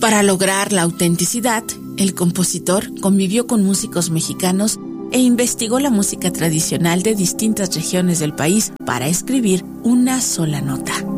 Para lograr la autenticidad, el compositor convivió con músicos mexicanos e investigó la música tradicional de distintas regiones del país para escribir una sola nota.